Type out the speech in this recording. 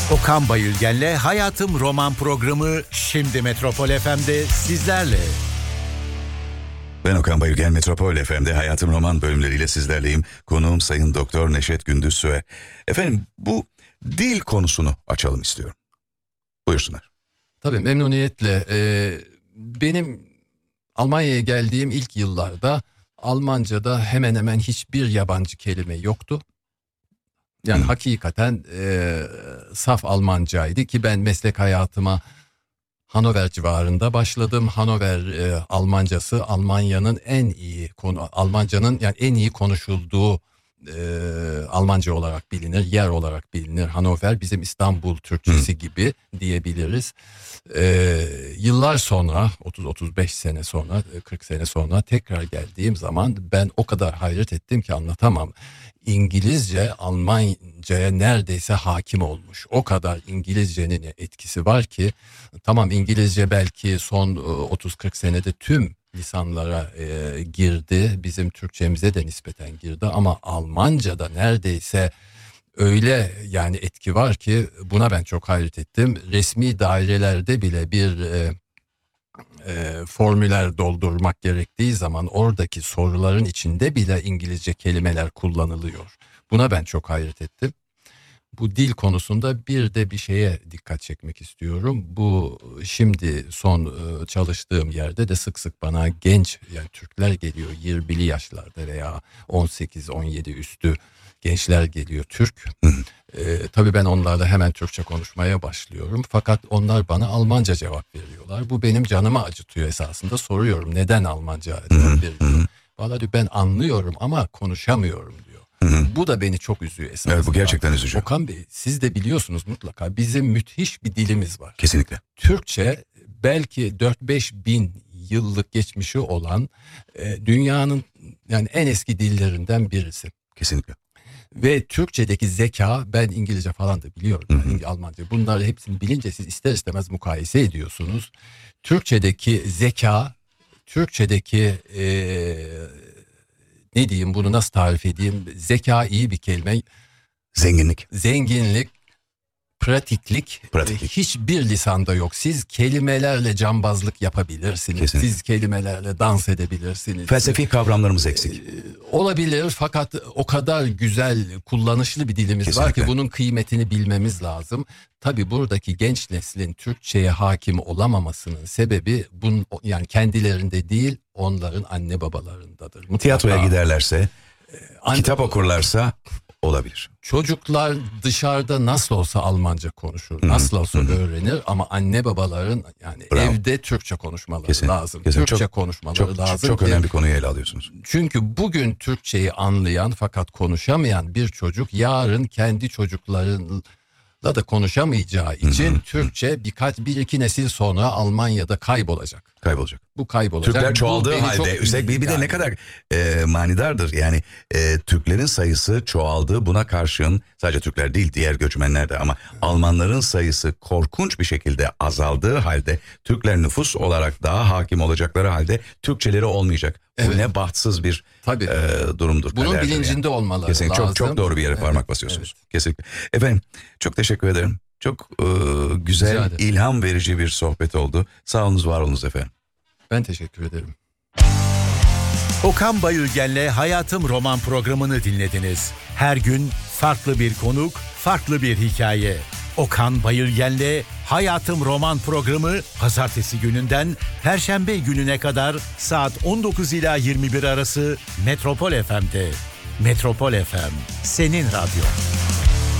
Okan Bayülgen'le Hayatım Roman programı şimdi Metropol FM'de sizlerle. Ben Okan Bayülgen, Metropol FM'de Hayatım Roman bölümleriyle sizlerleyim. Konuğum Sayın Doktor Neşet Gündüz Süe. Efendim, bu dil konusunu açalım istiyorum. Buyursunlar. Tabii, memnuniyetle. Benim Almanya'ya geldiğim ilk yıllarda Almanca'da hemen hemen hiçbir yabancı kelime yoktu. Yani hakikaten saf Almancaydı ki ben meslek hayatıma Hannover civarında başladım. Hannover Almancası Almanya'nın Almancanın yani en iyi konuşulduğu Almanca olarak bilinir, yer olarak bilinir. Hannover bizim İstanbul Türkçesi gibi diyebiliriz. Yıllar sonra 30-35 sene sonra 40 sene sonra tekrar geldiğim zaman ben o kadar hayret ettim ki anlatamam. İngilizce Almanca'ya neredeyse hakim olmuş. O kadar İngilizcenin etkisi var ki tamam, İngilizce belki son 30-40 senede tüm lisanlara girdi. Bizim Türkçemize de nispeten girdi ama Almanca'da neredeyse öyle yani etki var ki buna ben çok hayret ettim. Resmi dairelerde bile bir formüler doldurmak gerektiği zaman oradaki soruların içinde bile İngilizce kelimeler kullanılıyor. Buna ben çok hayret ettim. Bu dil konusunda bir de bir şeye dikkat çekmek istiyorum. Bu şimdi son çalıştığım yerde de sık sık bana genç yani Türkler geliyor, 20'li yaşlarda veya 18-17 üstü gençler geliyor Türk. Tabii ben onlarla hemen Türkçe konuşmaya başlıyorum. Fakat onlar bana Almanca cevap veriyorlar. Bu benim canımı acıtıyor esasında. Soruyorum, neden Almanca cevap veriyorsun? Vallahi diyor, ben anlıyorum ama konuşamıyorum diyor. Bu da beni çok üzüyor esasında. Evet, bu gerçekten üzücü. Okan Bey, siz de biliyorsunuz mutlaka bizim müthiş bir dilimiz var. Kesinlikle. Türkçe belki 4-5 bin yıllık geçmişi olan dünyanın yani en eski dillerinden birisi. Kesinlikle. Ve Türkçedeki zeka, ben İngilizce falan da biliyorum, yani Almanca, bunları hepsini bilince siz ister istemez mukayese ediyorsunuz. Türkçedeki zeka, Türkçedeki ne diyeyim, bunu nasıl tarif edeyim, zeka iyi bir kelime. Zenginlik, pratiklik. Hiçbir lisanda yok. Siz kelimelerle cambazlık yapabilirsiniz. Kesinlikle. Siz kelimelerle dans edebilirsiniz. Felsefi kavramlarımız eksik. Olabilir fakat o kadar güzel, kullanışlı bir dilimiz Kesinlikle. var ki bunun kıymetini bilmemiz lazım. Tabii buradaki genç neslin Türkçe'ye hakim olamamasının sebebi bunun yani kendilerinde değil, onların anne babalarındadır. Mutlaka. Tiyatroya giderlerse, kitap okurlarsa olabilir. Çocuklar dışarıda nasıl olsa Almanca konuşur, nasıl olsa öğrenir ama anne babaların yani evde Türkçe konuşmaları lazım. Türkçe konuşmaları lazım. Çok önemli bir konuyu ele alıyorsunuz. Çünkü bugün Türkçeyi anlayan fakat konuşamayan bir çocuk yarın kendi çocuklarıyla da konuşamayacağı için Türkçe bir iki nesil sonra Almanya'da kaybolacak. Bu kaybolacak. Türkler çoğaldığı halde üstelik bir de ne kadar manidardır. Yani Türklerin sayısı çoğaldığı, buna karşın sadece Türkler değil diğer göçmenler de ama Almanların sayısı korkunç bir şekilde azaldığı halde Türkler nüfus olarak daha hakim olacakları halde Türkçeleri olmayacak. Evet. Bu ne bahtsız bir durumdur. Bunun bilincinde yani olmaları kesinlikle lazım. Çok doğru bir yere parmak basıyorsunuz. Evet. Kesinlikle. Efendim, çok teşekkür ederim. Çok güzel, ilham verici bir sohbet oldu. Sağ olunuz, var olunuz efendim. Ben teşekkür ederim. Okan Bayülgen'le Hayatım Roman programını dinlediniz. Her gün farklı bir konuk, farklı bir hikaye. Okan Bayülgen'le Hayatım Roman programı pazartesi gününden perşembe gününe kadar saat 19 ila 21 arası Metropol FM'de. Metropol FM, senin radyo.